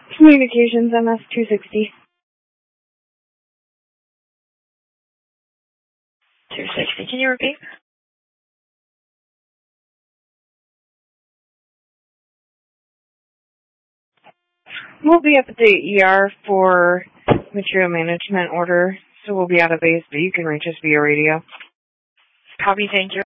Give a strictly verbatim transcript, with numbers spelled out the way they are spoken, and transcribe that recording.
Communications M S two sixty. two sixty. Can you repeat? We'll be up at the E R for material management order, so we'll be out of base, but you can reach us via radio. Copy, thank you.